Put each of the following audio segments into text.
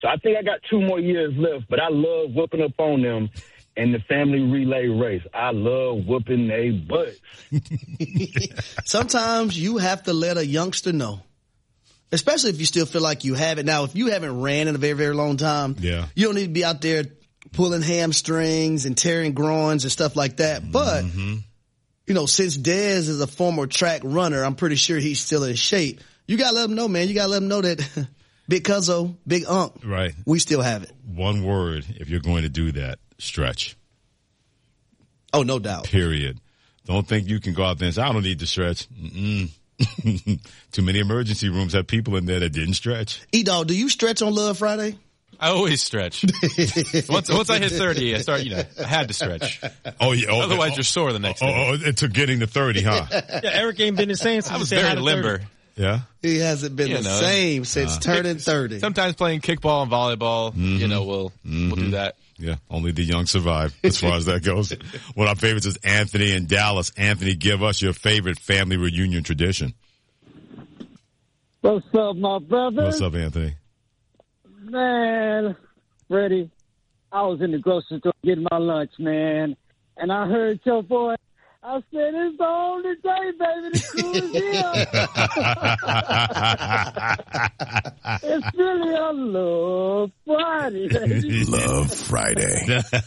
So I think I got 2 more years left, but I love whooping up on them in the family relay race. I love whooping their butts. Sometimes you have to let a youngster know, especially if you still feel like you have it. Now, if you haven't ran in a very, very long time, you don't need to be out there pulling hamstrings and tearing groins and stuff like that. But, you know, since Dez is a former track runner, I'm pretty sure he's still in shape. You got to let him know, man. You got to let him know that Big Cuzzo, Big Unk, right? We still have it. One word, if you're going to do that, stretch. Oh, no doubt. Period. Don't think you can go out there and say, I don't need to stretch. Too many emergency rooms have people in there that didn't stretch. E-Dog, do you stretch on Love Friday? I always stretch. Once I hit 30, I start, I had to stretch. Oh, yeah. Otherwise, you're sore the next day. To getting to 30, huh? Yeah, Eric ain't been the same since I was very limber. Yeah. He hasn't been the same since turning 30. Sometimes playing kickball and volleyball, we'll do that. Yeah, only the young survive as far as that goes. One of our favorites is Anthony in Dallas. Anthony, give us your favorite family reunion tradition. What's up, my brother? What's up, Anthony? Man, Freddie, I was in the grocery store getting my lunch, man, and I heard your voice. I said, it's the only day, baby, the crew is here. It's really a Love Friday, baby. Love Friday.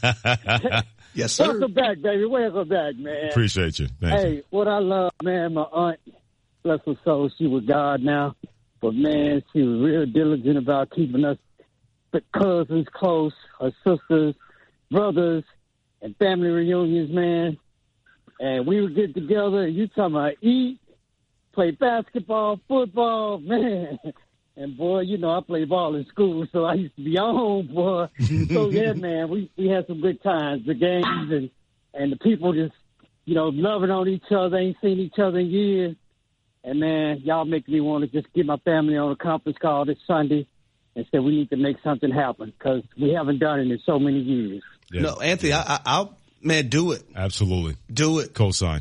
Yes, sir. Welcome back, baby. Welcome back, man. Appreciate you. Thank you. What I love, man, my aunt, bless her soul, she with God now. But, man, she was real diligent about keeping us, the cousins close, her sisters, brothers, and family reunions, man. And we would get together, and you talking about eat, play basketball, football, man. And, boy, I played ball in school, so I used to be on, boy. So, yeah, man, we had some good times. The games and the people just, loving on each other, ain't seen each other in years. And, man, y'all make me want to just get my family on a conference call this Sunday and say we need to make something happen because we haven't done it in so many years. Yeah. No, Anthony, I'll man, do it. Absolutely. Do it. Cosign.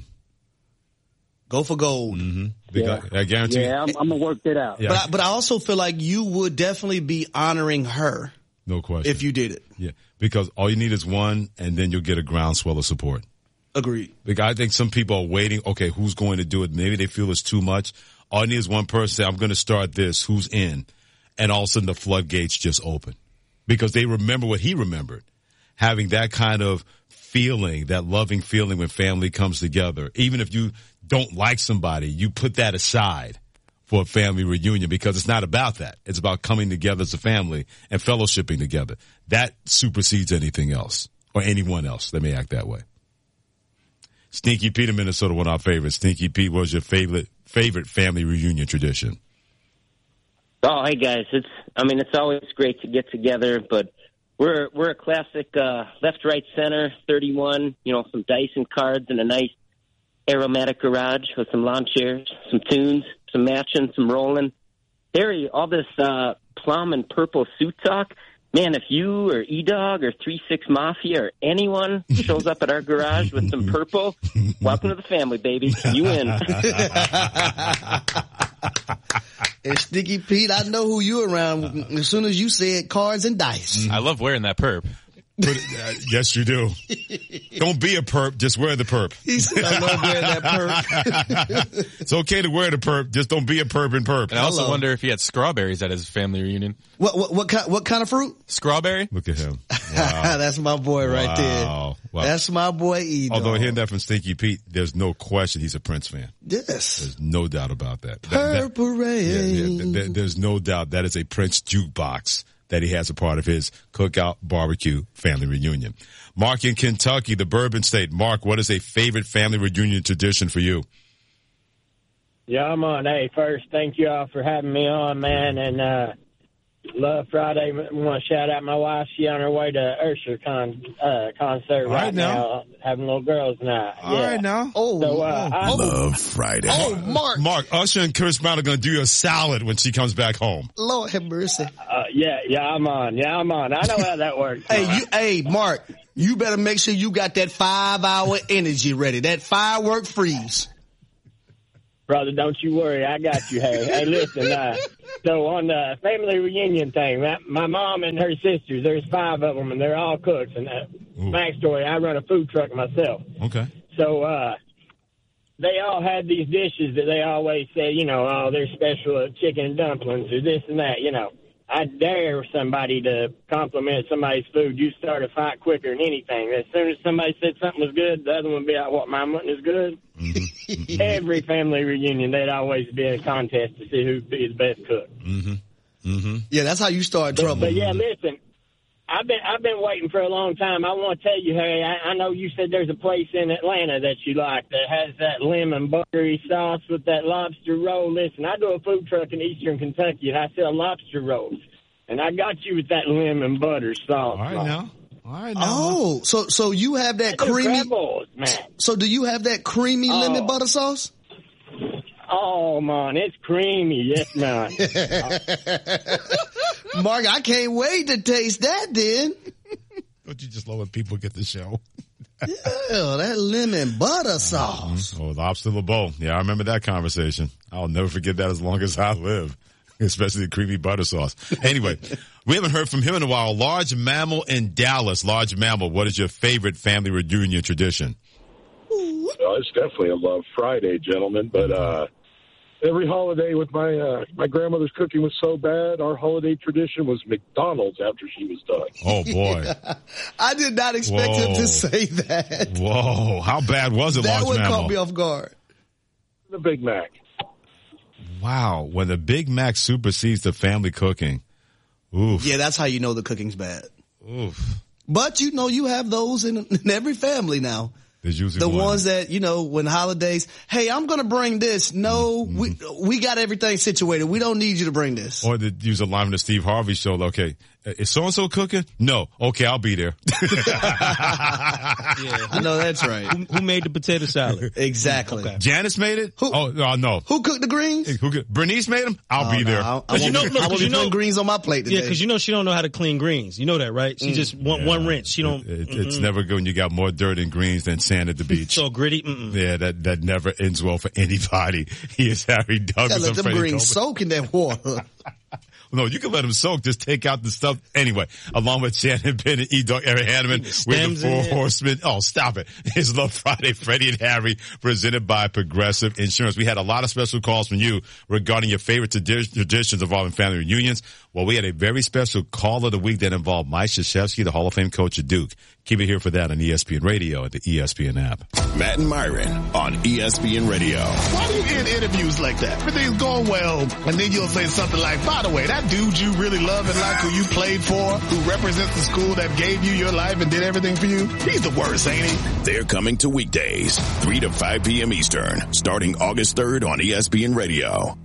Go for gold. I guarantee you. Yeah, I'm going to work that out. Yeah. But I also feel like you would definitely be honoring her. No question. If you did it. Yeah, because all you need is one, and then you'll get a groundswell of support. Agreed. Because I think some people are waiting, okay, who's going to do it? Maybe they feel it's too much. All you need is one person say, I'm going to start this. Who's in? And all of a sudden the floodgates just open. Because they remember what he remembered. Having that kind of feeling, that loving feeling when family comes together. Even if you don't like somebody, you put that aside for a family reunion because it's not about that. It's about coming together as a family and fellowshipping together. That supersedes anything else or anyone else that may act that way. Stinky Pete in Minnesota, one of our favorites. Stinky Pete, what was your favorite family reunion tradition? Oh, hey guys, it's always great to get together, but we're a classic left, right, center 31. Some dice and cards, and a nice aromatic garage with some lawn chairs, some tunes, some matching, some rolling. Harry, all this plum and purple suit talk. Man, if you or E-Dog or 3-6 Mafia or anyone shows up at our garage with some purple, welcome to the family, baby. You in. And Sticky Pete, I know who you around as soon as you said cards and dice. I love wearing that perp. Yes, you do. Don't be a perp. Just wear the perp. He said, I love wearing that perp. It's okay to wear the perp. Just don't be a perp in perp. And I also wonder if he had strawberries at his family reunion. What kind of fruit? Strawberry. Look at him. Wow. That's my boy right there. Wow. That's my boy E-Dog. Although hearing that from Stinky Pete, there's no question he's a Prince fan. Yes. There's no doubt about that. Purple Rain. There's no doubt that is a Prince jukebox that he has a part of his cookout barbecue family reunion. Mark in Kentucky, the Bourbon State. Mark, what is a favorite family reunion tradition for you? Yeah, I'm on. Hey, first, thank you all for having me on, man. And Love Friday. I want to shout out my wife. She on her way to Usher concert right now. Having little girls night. All right now. Love Friday. Oh, Mark, Usher and Chris Brown are going to do you a salad when she comes back home. Lord have mercy. Yeah, I'm on. I know how that works. Hey, Mark, you better make sure you got that 5-hour energy ready. That firework freeze. Brother, don't you worry. I got you, Harry. Hey, listen, so on the family reunion thing, my mom and her sisters, there's 5 of them, and they're all cooks. And backstory, I run a food truck myself. Okay. So they all had these dishes that they always say, they're special chicken dumplings or this and that, I dare somebody to compliment somebody's food. You start a fight quicker than anything. As soon as somebody said something was good, the other one would be like, what, mine wasn't as good? Mm-hmm. Every family reunion, there'd always be a contest to see who'd be the best cook. Mm-hmm. Mm-hmm. Yeah, that's how you start trouble. But yeah, listen, I've been waiting for a long time. I want to tell you, Harry, I know you said there's a place in Atlanta that you like that has that lemon buttery sauce with that lobster roll. Listen, I do a food truck in eastern Kentucky, and I sell lobster rolls. And I got you with that lemon butter sauce. All right, now. Oh, so you have that creamy. Crabbles, man. So do you have that creamy lemon butter sauce? Oh, man, it's creamy. Yes, man. Mark, I can't wait to taste that then. Don't you just love when people get the show? Yeah, that lemon butter sauce. Oh, lobster LeBeau. Yeah, I remember that conversation. I'll never forget that as long as I live, especially the creamy butter sauce. Anyway, we haven't heard from him in a while. Large Mammal in Dallas. Large Mammal, what is your favorite family reunion tradition? It's definitely a Love Friday, gentlemen, but every holiday with my grandmother's cooking was so bad, our holiday tradition was McDonald's after she was done. Oh, boy. I did not expect him to say that. Whoa. How bad was it, Large Mammal? That would caught me off guard. The Big Mac. Wow. When the Big Mac supersedes the family cooking. Oof. Yeah, that's how you know the cooking's bad. Oof. But, you have those in every family now. There's usually the ones that, when holidays, hey, I'm going to bring this. No, we got everything situated. We don't need you to bring this. Or they use a line in the Steve Harvey show. Okay, is so-and-so cooking? No. Okay, I'll be there. Yeah, I know that's right. Who made the potato salad? Exactly. Okay. Janice made it? No. Who cooked the greens? Bernice made them? I'll be there. I won't be putting greens on my plate today. Yeah, because she don't know how to clean greens. You know that, right? She just want one rinse. She don't. It's never good when you got more dirt and greens than sand at the beach. So gritty. Yeah, that never ends well for anybody. He is Harry Douglas. Let them greens soak in that water. No, you can let them soak. Just take out the stuff. Anyway, along with Shannon Penn and E-Dog Eric Hanneman, we're the Four Horsemen. Oh, stop it. It's Love Friday, Freddie and Harry, presented by Progressive Insurance. We had a lot of special calls from you regarding your favorite traditions involving family reunions. Well, we had a very special call of the week that involved Mike Krzyzewski, the Hall of Fame coach at Duke. Keep it here for that on ESPN Radio and the ESPN app. Matt and Myron on ESPN Radio. Why do you end interviews like that? Everything's going well, and then you'll say something like, by the way, that dude you really love and like, who you played for, who represents the school that gave you your life and did everything for you, he's the worst, ain't he? They're coming to weekdays, 3 to 5 p.m. Eastern, starting August 3rd on ESPN Radio.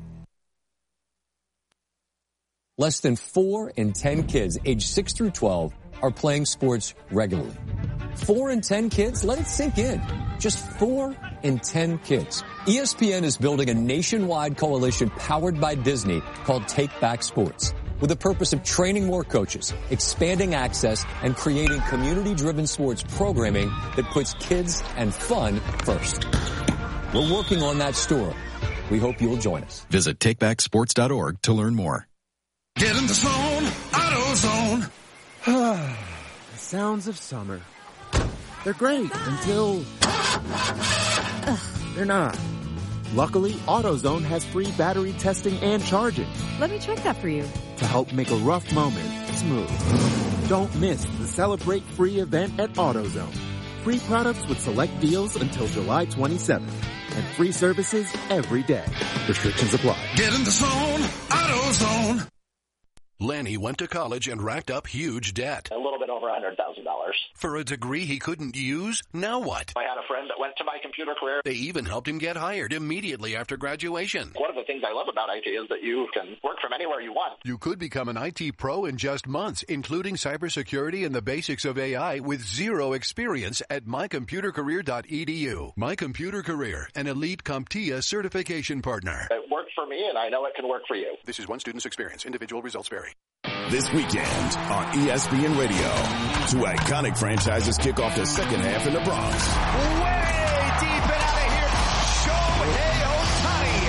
Less than 4 in 10 kids aged 6 through 12 are playing sports regularly. 4 in 10 kids? Let it sink in. Just 4 in 10 kids. ESPN is building a nationwide coalition powered by Disney called Take Back Sports, with the purpose of training more coaches, expanding access, and creating community-driven sports programming that puts kids and fun first. We're working on that story. We hope you'll join us. Visit takebacksports.org to learn more. Get in the zone, AutoZone. The sounds of summer. They're great until they're not. Luckily, AutoZone has free battery testing and charging. Let me check that for you. To help make a rough moment smooth. Don't miss the Celebrate Free event at AutoZone. Free products with select deals until July 27th. And free services every day. Restrictions apply. Get in the zone, AutoZone. Lanny went to college and racked up huge debt. A little bit over $100,000. For a degree he couldn't use? Now what? I had a friend that went to My Computer Career. They even helped him get hired immediately after graduation. One of the things I love about IT is that you can work from anywhere you want. You could become an IT pro in just months, including cybersecurity and the basics of AI with zero experience at mycomputercareer.edu. My Computer Career, an elite CompTIA certification partner. It worked for me, and I know it can work for you. This is one student's experience. Individual results vary. This weekend on ESPN Radio, 2 iconic franchises kick off the second half in the Bronx. Way deep and out of here, Shohei Ohtani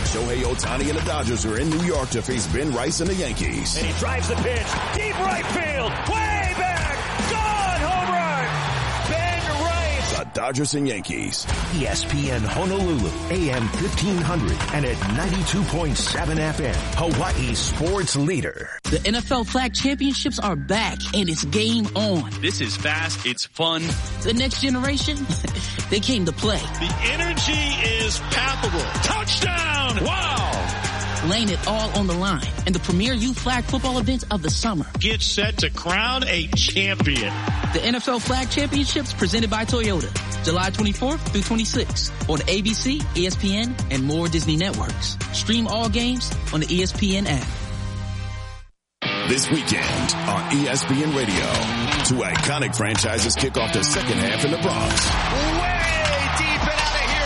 Shohei Ohtani and the Dodgers are in New York to face Ben Rice and the Yankees. And he drives the pitch. Deep right field. Way back. Gone. Home run. Ben Rice. The Dodgers and Yankees. ESPN Honolulu, AM 1500 and at 92.7 FM, Hawaii's sports leader. The NFL Flag Championships are back and it's game on. This is fast. It's fun. The next generation, they came to play. The energy is palpable. Touchdown! Wow! Laying it all on the line in the premier youth flag football event of the summer. Get set to crown a champion. The NFL Flag Championships presented by Toyota, July 24th through 26th on ABC, ESPN, and more Disney networks. Stream all games on the ESPN app. This weekend on ESPN Radio, two iconic franchises kick off the second half in the Bronx. Way deep and out of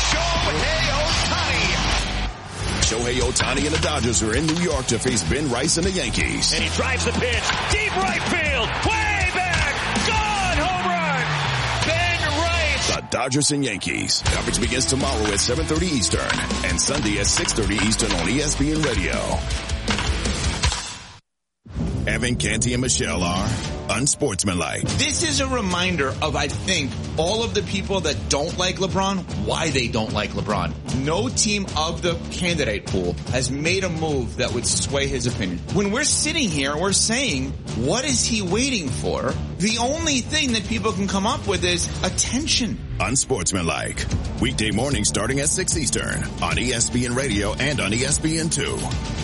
here. Shohei Ohtani and the Dodgers are in New York to face Ben Rice and the Yankees. And he drives the pitch. Deep right field. Way back. Gone. Home run. Ben Rice. The Dodgers and Yankees. Coverage begins tomorrow at 7:30 Eastern and Sunday at 6:30 Eastern on ESPN Radio. Evan, Canty, and Michelle are unsportsmanlike. This is a reminder of, I think, all of the people that don't like LeBron, why they don't like LeBron. No team of the candidate pool has made a move that would sway his opinion. When we're sitting here, we're saying, what is he waiting for? The only thing that people can come up with is attention. Unsportsmanlike. Weekday mornings starting at 6 Eastern on ESPN Radio and on ESPN2.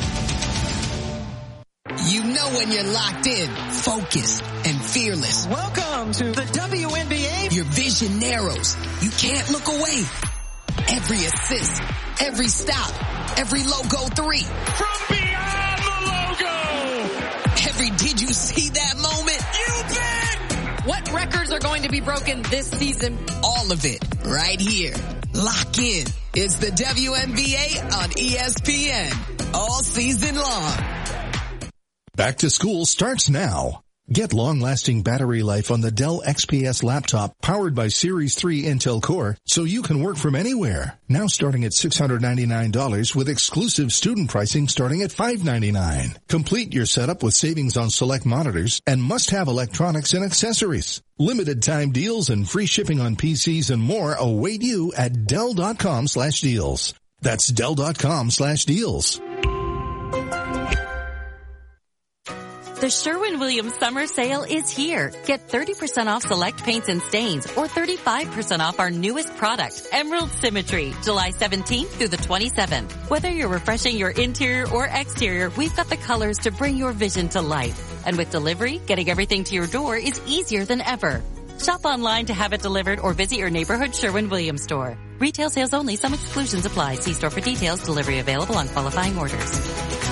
You know when you're locked in, focused, and fearless. Welcome to the WNBA. Your vision narrows. You can't look away. Every assist, every stop, every logo three. From beyond the logo. Every did you see that moment? You bet. What records are going to be broken this season? All of it right here. Lock in. It's the WNBA on ESPN. All season long. Back to school starts now. Get long-lasting battery life on the Dell XPS laptop powered by Series 3 Intel Core so you can work from anywhere. Now starting at $699 with exclusive student pricing starting at $599. Complete your setup with savings on select monitors and must-have electronics and accessories. Limited time deals and free shipping on PCs and more await you at Dell.com/deals. That's Dell.com/deals. The Sherwin-Williams Summer Sale is here. Get 30% off select paints and stains or 35% off our newest product, Emerald Symmetry, July 17th through the 27th. Whether you're refreshing your interior or exterior, we've got the colors to bring your vision to life. And with delivery, getting everything to your door is easier than ever. Shop online to have it delivered or visit your neighborhood Sherwin-Williams store. Retail sales only. Some exclusions apply. See store for details. Delivery available on qualifying orders.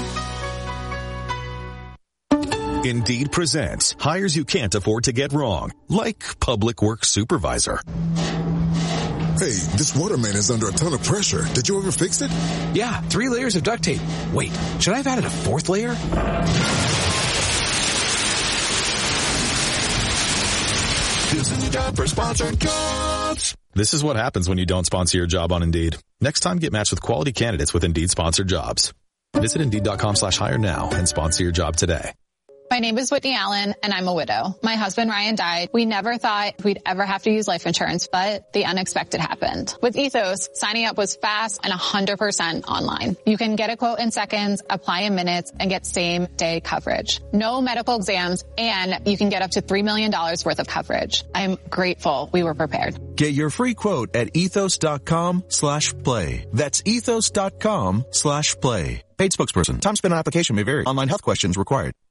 Indeed presents hires you can't afford to get wrong, like public works supervisor. Hey, this waterman is under a ton of pressure. Did you ever fix it? Yeah, 3 layers of duct tape. Wait, should I have added a 4th layer? This is a job for sponsored jobs. This is what happens when you don't sponsor your job on Indeed. Next time, get matched with quality candidates with Indeed sponsored jobs. Visit Indeed.com/hire now and sponsor your job today. My name is Whitney Allen, and I'm a widow. My husband, Ryan, died. We never thought we'd ever have to use life insurance, but the unexpected happened. With Ethos, signing up was fast and 100% online. You can get a quote in seconds, apply in minutes, and get same-day coverage. No medical exams, and you can get up to $3 million worth of coverage. I'm grateful we were prepared. Get your free quote at ethos.com/play. That's ethos.com/play. Paid spokesperson. Time spent on application may vary. Online health questions required.